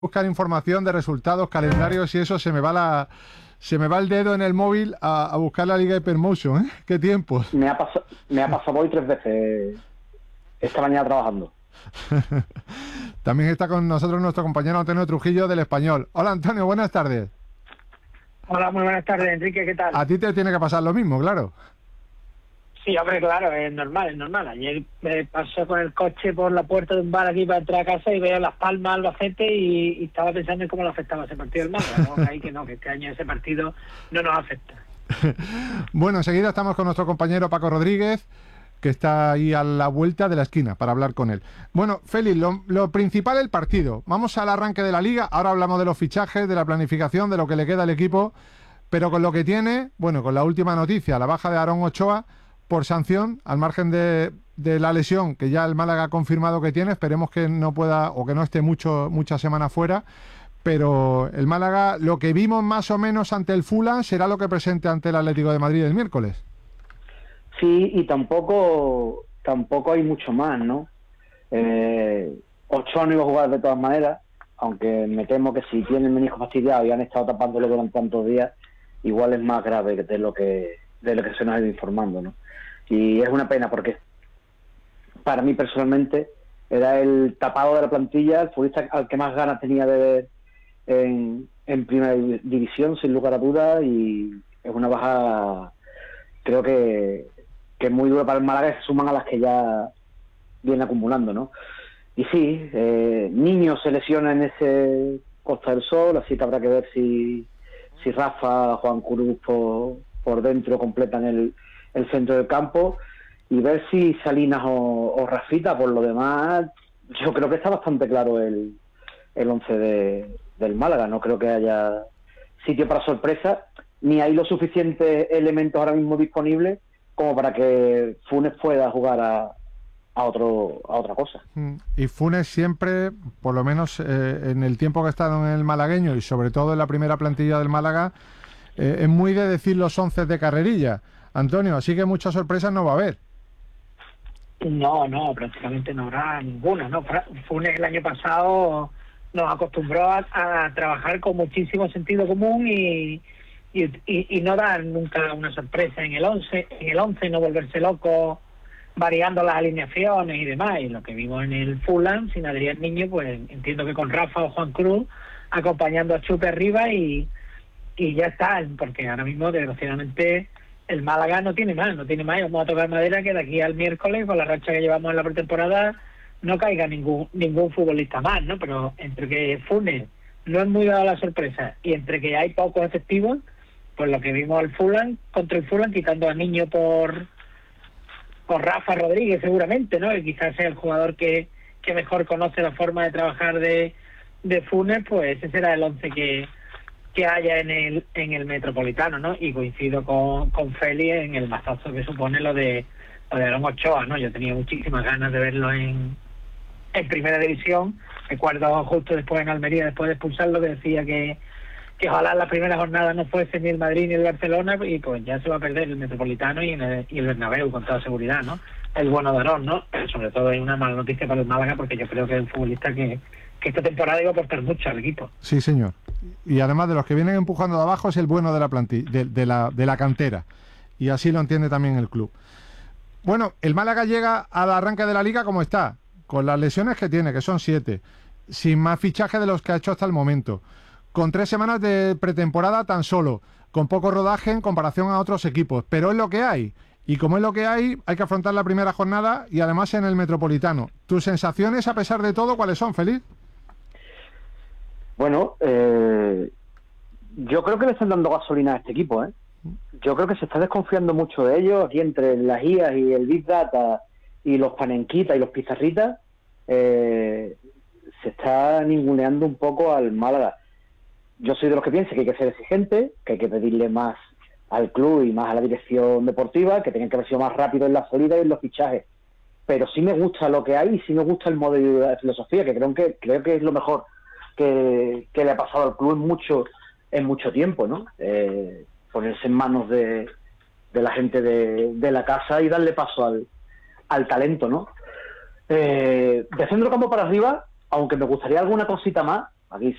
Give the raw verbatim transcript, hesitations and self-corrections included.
buscar información de resultados, calendarios y eso, se me va la se me va el dedo en el móvil a, a buscar la Liga Hypermotion, ¿eh? ¿Qué tiempos? Me ha pasado, me ha pasado hoy tres veces esta mañana trabajando. También está con nosotros nuestro compañero Antonio Trujillo del Español. Hola Antonio, buenas tardes. Hola, muy buenas tardes, Enrique, ¿qué tal? A ti te tiene que pasar lo mismo, claro. Sí, hombre, claro, es normal, es normal. Ayer me pasó con el coche por la puerta de un bar aquí para entrar a casa y veo Las Palmas, Albacete y, y estaba pensando en cómo le afectaba ese partido del Málaga. No, ahí que no, que este año ese partido no nos afecta. Bueno, enseguida estamos con nuestro compañero Paco Rodríguez, que está ahí a la vuelta de la esquina para hablar con él. Bueno, Félix, lo, lo principal el partido. Vamos al arranque de la Liga. Ahora hablamos de los fichajes, de la planificación, de lo que le queda al equipo. Pero con lo que tiene, bueno, con la última noticia, la baja de Aarón Ochoa por sanción, al margen de, de la lesión que ya el Málaga ha confirmado que tiene, esperemos que no pueda o que no esté mucho muchas semanas fuera, pero el Málaga, lo que vimos más o menos ante el Fulham, será lo que presente ante el Atlético de Madrid el miércoles. Sí, y tampoco tampoco hay mucho más, ¿no? Eh, Ochoa no iba a jugar de todas maneras, aunque me temo que si tienen menisco fastidiado y han estado tapándolo durante tantos días, igual es más grave de lo que de lo que se nos ha ido informando, ¿no? Y es una pena porque para mí personalmente era el tapado de la plantilla, el futbolista al que más ganas tenía de ver en, en primera división, sin lugar a dudas, y es una baja, creo que, que es muy dura para el Málaga, que se suman a las que ya viene acumulando, ¿no? Y sí, eh, Niño se lesiona en ese Costa del Sol, así que habrá que ver si, si Rafa, Juan Cruz por, por dentro completan el el centro del campo y ver si Salinas o, o Rafita. Por lo demás, yo creo que está bastante claro el, el once de, del Málaga. No creo que haya sitio para sorpresa, ni hay los suficientes elementos ahora mismo disponibles como para que Funes pueda jugar a, a otro a otra cosa. Y Funes siempre, por lo menos eh, en el tiempo que ha estado en el malagueño y sobre todo en la primera plantilla del Málaga, eh, es muy de decir los once de carrerilla. Antonio, así que muchas sorpresas no va a haber. No, no, prácticamente no habrá ninguna, ¿no? Funes el año pasado nos acostumbró a, a trabajar con muchísimo sentido común y, y, y, y no dar nunca una sorpresa en el once, en el once no volverse loco variando las alineaciones y demás. Y lo que vimos en el Fulham, sin Adrián Niño, pues entiendo que con Rafa o Juan Cruz acompañando a Chupe arriba y, y ya está, porque ahora mismo desgraciadamente el Málaga no tiene más, no tiene más, y vamos a tocar madera que de aquí al miércoles, con la racha que llevamos en la pretemporada, no caiga ningún ningún futbolista más, ¿no? Pero entre que Funes no es muy dado la sorpresa y entre que hay pocos efectivos, pues lo que vimos al Fulham, contra el Fulham, quitando a Niño por por Rafa Rodríguez seguramente, ¿no? Y quizás sea el jugador que, que mejor conoce la forma de trabajar de, de Funes, pues ese será el once que que haya en el en el Metropolitano, ¿no? Y coincido con, con Félix en el mazazo que supone lo de lo de Aarón Ochoa, ¿no? Yo tenía muchísimas ganas de verlo en, en primera división. Recuerdo justo después en Almería, después de expulsarlo, que decía que, que ojalá la primera jornada no fuese ni el Madrid ni el Barcelona, y pues ya se va a perder el Metropolitano y, en el, y el Bernabéu con toda seguridad, ¿no? El bueno de Aarón, ¿no? Pero sobre todo es una mala noticia para el Málaga, porque yo creo que es un futbolista que, que esta temporada iba a aportar mucho al equipo. Sí, señor. Y además de los que vienen empujando de abajo es el bueno de la plantilla, de, de, la, de la cantera. Y así lo entiende también el club. Bueno, el Málaga llega al arranque de la Liga como está, con las lesiones que tiene, que son siete, sin más fichaje de los que ha hecho hasta el momento, con tres semanas de pretemporada tan solo, con poco rodaje en comparación a otros equipos, pero es lo que hay. Y como es lo que hay, hay que afrontar la primera jornada y además en el Metropolitano. ¿Tus sensaciones, a pesar de todo, cuáles son, Félix? Bueno, eh, yo creo que le están dando gasolina a este equipo, ¿eh? Yo creo que se está desconfiando mucho de ellos, aquí entre las I As y el Big Data y los panenquitas y los pizarritas, eh, se está ninguneando un poco al Málaga. Yo soy de los que piensan que hay que ser exigente, que hay que pedirle más al club y más a la dirección deportiva, que tengan que haber sido más rápido en la salida y en los fichajes. Pero sí me gusta lo que hay y sí me gusta el modelo de la filosofía, que creo que creo que es lo mejor que, que le ha pasado al club en mucho en mucho tiempo, ¿no? Eh, ponerse en manos de, de la gente de, de la casa y darle paso al, al talento, ¿no? Eh, de centro campo para arriba, aunque me gustaría alguna cosita más, Aquí